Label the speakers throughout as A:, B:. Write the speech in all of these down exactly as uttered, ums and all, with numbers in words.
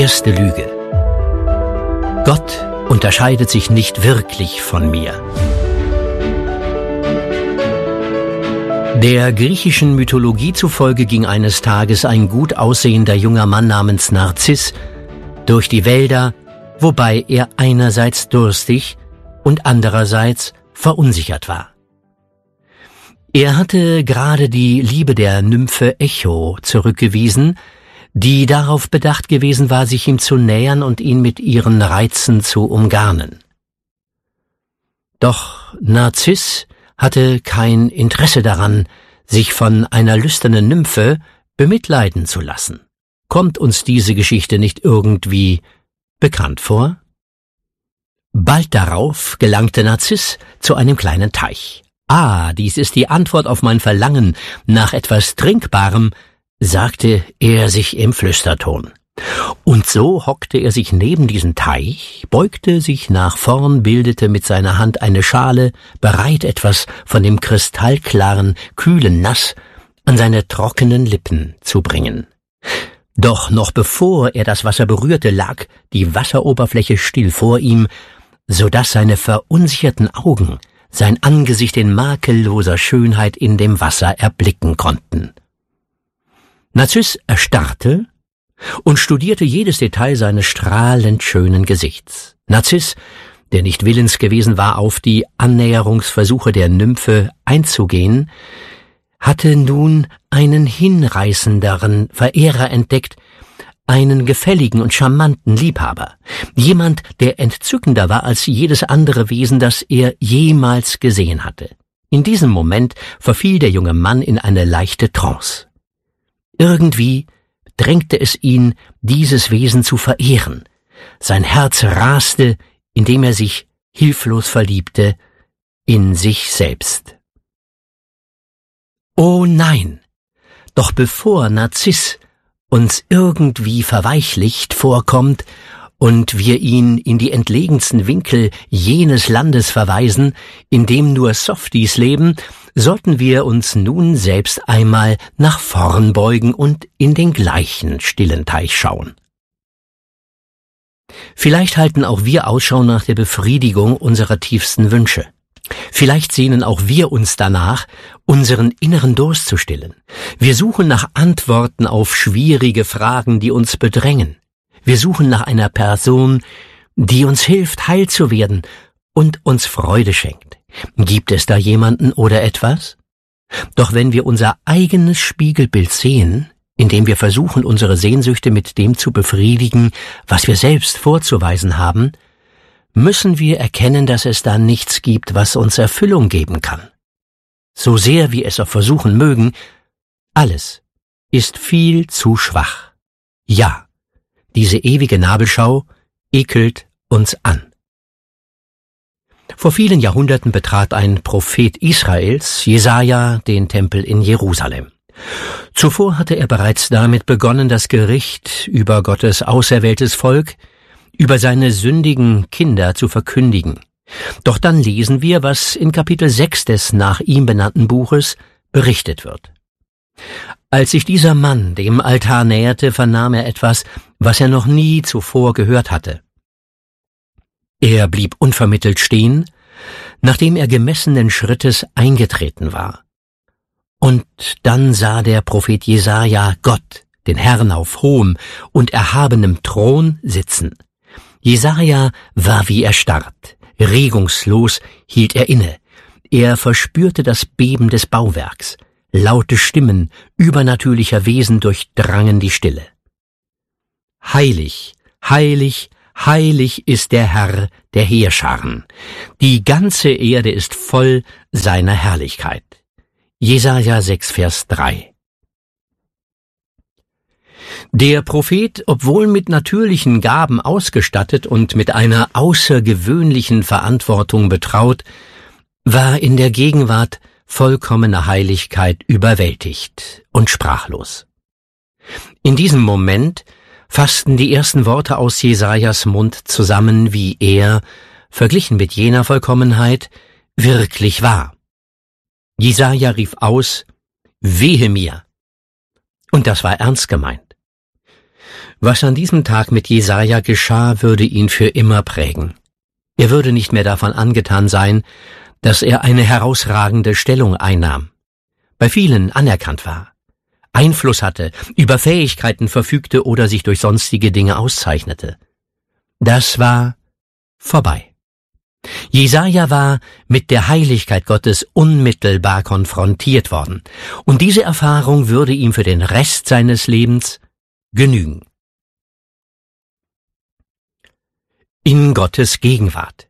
A: erste Lüge. Gott unterscheidet sich nicht wirklich von mir. Der griechischen Mythologie zufolge ging eines Tages ein gut aussehender junger Mann namens Narziss durch die Wälder, wobei er einerseits durstig und andererseits verunsichert war. Er hatte gerade die Liebe der Nymphe Echo zurückgewiesen, die darauf bedacht gewesen war, sich ihm zu nähern und ihn mit ihren Reizen zu umgarnen. Doch Narziss hatte kein Interesse daran, sich von einer lüsternen Nymphe bemitleiden zu lassen. Kommt uns diese Geschichte nicht irgendwie bekannt vor? Bald darauf gelangte Narziss zu einem kleinen Teich. »Ah, dies ist die Antwort auf mein Verlangen nach etwas Trinkbarem«, sagte er sich im Flüsterton. Und so hockte er sich neben diesen Teich, beugte sich nach vorn, bildete mit seiner Hand eine Schale, bereit etwas von dem kristallklaren, kühlen Nass an seine trockenen Lippen zu bringen. Doch noch bevor er das Wasser berührte, lag die Wasseroberfläche still vor ihm, so dass seine verunsicherten Augen sein Angesicht in makelloser Schönheit in dem Wasser erblicken konnten. Narziss erstarrte und studierte jedes Detail seines strahlend schönen Gesichts. Narziss, der nicht willens gewesen war, auf die Annäherungsversuche der Nymphe einzugehen, hatte nun einen hinreißenderen Verehrer entdeckt, einen gefälligen und charmanten Liebhaber, jemand, der entzückender war als jedes andere Wesen, das er jemals gesehen hatte. In diesem Moment verfiel der junge Mann in eine leichte Trance. Irgendwie drängte es ihn, dieses Wesen zu verehren. Sein Herz raste, indem er sich hilflos verliebte, in sich selbst. Oh nein! Doch bevor Narziss uns irgendwie verweichlicht vorkommt und wir ihn in die entlegensten Winkel jenes Landes verweisen, in dem nur Softies leben, sollten wir uns nun selbst einmal nach vorn beugen und in den gleichen stillen Teich schauen. Vielleicht halten auch wir Ausschau nach der Befriedigung unserer tiefsten Wünsche. Vielleicht sehnen auch wir uns danach, unseren inneren Durst zu stillen. Wir suchen nach Antworten auf schwierige Fragen, die uns bedrängen. Wir suchen nach einer Person, die uns hilft, heil zu werden und uns Freude schenkt. Gibt es da jemanden oder etwas? Doch wenn wir unser eigenes Spiegelbild sehen, indem wir versuchen, unsere Sehnsüchte mit dem zu befriedigen, was wir selbst vorzuweisen haben, müssen wir erkennen, dass es da nichts gibt, was uns Erfüllung geben kann. So sehr wir es auch versuchen mögen, alles ist viel zu schwach. Ja, diese ewige Nabelschau ekelt uns an. Vor vielen Jahrhunderten betrat ein Prophet Israels, Jesaja, den Tempel in Jerusalem. Zuvor hatte er bereits damit begonnen, das Gericht über Gottes auserwähltes Volk, über seine sündigen Kinder zu verkündigen. Doch dann lesen wir, was in Kapitel sechs des nach ihm benannten Buches berichtet wird. Als sich dieser Mann dem Altar näherte, vernahm er etwas, was er noch nie zuvor gehört hatte. Er blieb unvermittelt stehen, nachdem er gemessenen Schrittes eingetreten war. Und dann sah der Prophet Jesaja Gott, den Herrn auf hohem und erhabenem Thron sitzen. Jesaja war wie erstarrt, regungslos hielt er inne. Er verspürte das Beben des Bauwerks. Laute Stimmen übernatürlicher Wesen durchdrangen die Stille. Heilig, heilig, heilig ist der Herr der Heerscharen. Die ganze Erde ist voll seiner Herrlichkeit. Jesaja sechs, Vers drei. Der Prophet, obwohl mit natürlichen Gaben ausgestattet und mit einer außergewöhnlichen Verantwortung betraut, war in der Gegenwart vollkommener Heiligkeit überwältigt und sprachlos. In diesem Moment fassten die ersten Worte aus Jesajas Mund zusammen, wie er, verglichen mit jener Vollkommenheit, wirklich war. Jesaja rief aus: Wehe mir! Und das war ernst gemeint. Was an diesem Tag mit Jesaja geschah, würde ihn für immer prägen. Er würde nicht mehr davon angetan sein, dass er eine herausragende Stellung einnahm, bei vielen anerkannt war, Einfluss hatte, über Fähigkeiten verfügte oder sich durch sonstige Dinge auszeichnete. Das war vorbei. Jesaja war mit der Heiligkeit Gottes unmittelbar konfrontiert worden, und diese Erfahrung würde ihm für den Rest seines Lebens genügen. In Gottes Gegenwart.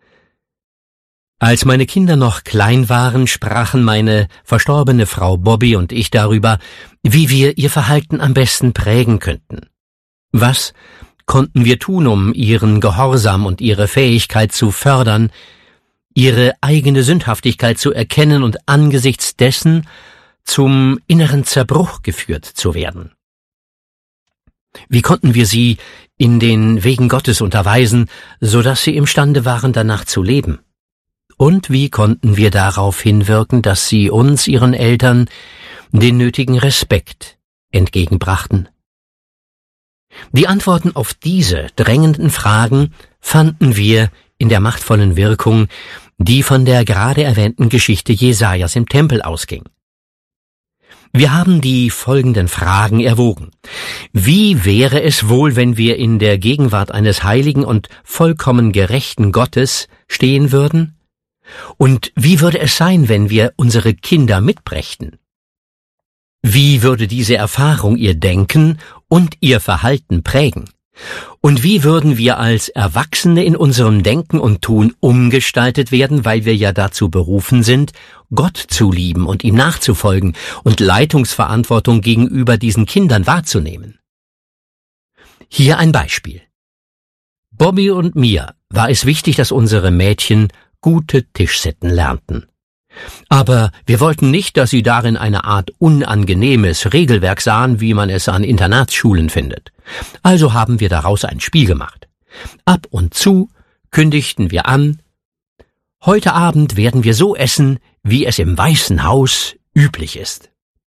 A: Als meine Kinder noch klein waren, sprachen meine verstorbene Frau Bobby und ich darüber, wie wir ihr Verhalten am besten prägen könnten. Was konnten wir tun, um ihren Gehorsam und ihre Fähigkeit zu fördern, ihre eigene Sündhaftigkeit zu erkennen und angesichts dessen zum inneren Zerbruch geführt zu werden? Wie konnten wir sie in den Wegen Gottes unterweisen, so dass sie imstande waren, danach zu leben? Und wie konnten wir darauf hinwirken, dass sie uns, ihren Eltern, den nötigen Respekt entgegenbrachten? Die Antworten auf diese drängenden Fragen fanden wir in der machtvollen Wirkung, die von der gerade erwähnten Geschichte Jesajas im Tempel ausging. Wir haben die folgenden Fragen erwogen. Wie wäre es wohl, wenn wir in der Gegenwart eines heiligen und vollkommen gerechten Gottes stehen würden? Und wie würde es sein, wenn wir unsere Kinder mitbrächten? Wie würde diese Erfahrung ihr Denken und ihr Verhalten prägen? Und wie würden wir als Erwachsene in unserem Denken und Tun umgestaltet werden, weil wir ja dazu berufen sind, Gott zu lieben und ihm nachzufolgen und Leitungsverantwortung gegenüber diesen Kindern wahrzunehmen? Hier ein Beispiel. Bobby und mir war es wichtig, dass unsere Mädchen gute Tischsitten lernten. Aber wir wollten nicht, dass sie darin eine Art unangenehmes Regelwerk sahen, wie man es an Internatsschulen findet. Also haben wir daraus ein Spiel gemacht. Ab und zu kündigten wir an: Heute Abend werden wir so essen, wie es im Weißen Haus üblich ist.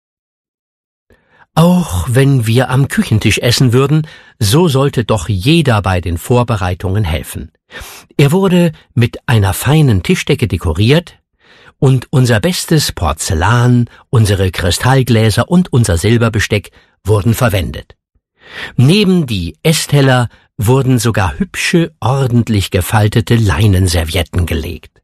A: Auch wenn wir am Küchentisch essen würden, so sollte doch jeder bei den Vorbereitungen helfen. Er wurde mit einer feinen Tischdecke dekoriert, und unser bestes Porzellan, unsere Kristallgläser und unser Silberbesteck wurden verwendet. Neben die Essteller wurden sogar hübsche, ordentlich gefaltete Leinenservietten gelegt.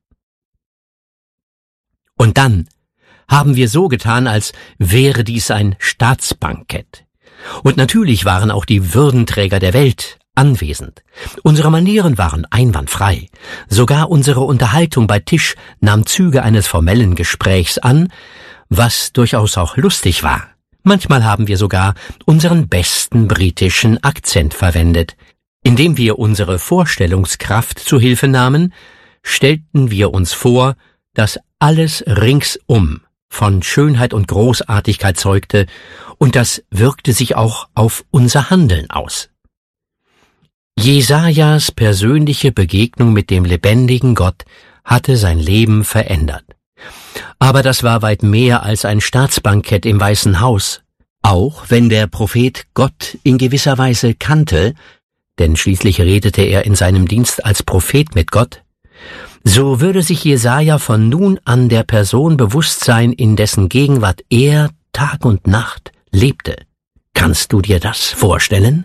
A: Und dann haben wir so getan, als wäre dies ein Staatsbankett. Und natürlich waren auch die Würdenträger der Welt anwesend. Unsere Manieren waren einwandfrei. Sogar unsere Unterhaltung bei Tisch nahm Züge eines formellen Gesprächs an, was durchaus auch lustig war. Manchmal haben wir sogar unseren besten britischen Akzent verwendet. Indem wir unsere Vorstellungskraft zu Hilfe nahmen, stellten wir uns vor, dass alles ringsum von Schönheit und Großartigkeit zeugte, und das wirkte sich auch auf unser Handeln aus. Jesajas persönliche Begegnung mit dem lebendigen Gott hatte sein Leben verändert. Aber das war weit mehr als ein Staatsbankett im Weißen Haus. Auch wenn der Prophet Gott in gewisser Weise kannte, denn schließlich redete er in seinem Dienst als Prophet mit Gott, so würde sich Jesaja von nun an der Person bewusst sein, in dessen Gegenwart er Tag und Nacht lebte. Kannst du dir das vorstellen?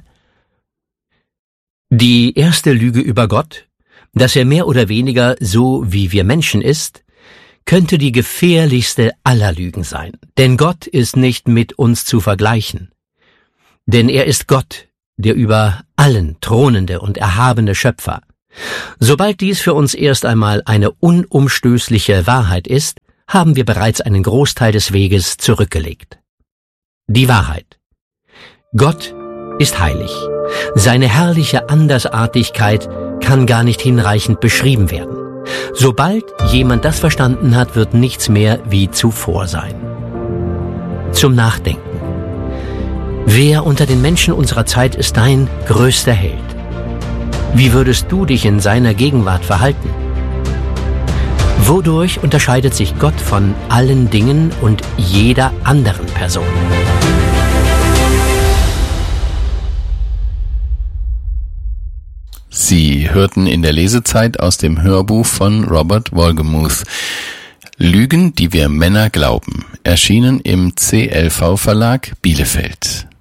A: Die erste Lüge über Gott, dass er mehr oder weniger so wie wir Menschen ist, könnte die gefährlichste aller Lügen sein. Denn Gott ist nicht mit uns zu vergleichen. Denn er ist Gott, der über allen thronende und erhabene Schöpfer. Sobald dies für uns erst einmal eine unumstößliche Wahrheit ist, haben wir bereits einen Großteil des Weges zurückgelegt. Die Wahrheit. Gott ist heilig. Seine herrliche Andersartigkeit kann gar nicht hinreichend beschrieben werden. Sobald jemand das verstanden hat, wird nichts mehr wie zuvor sein. Zum Nachdenken. Wer unter den Menschen unserer Zeit ist dein größter Held? Wie würdest du dich in seiner Gegenwart verhalten? Wodurch unterscheidet sich Gott von allen Dingen und jeder anderen Person?
B: Sie hörten in der Lesezeit aus dem Hörbuch von Robert Wolgemuth Lügen, die wir Männer glauben, erschienen im C L V Verlag Bielefeld.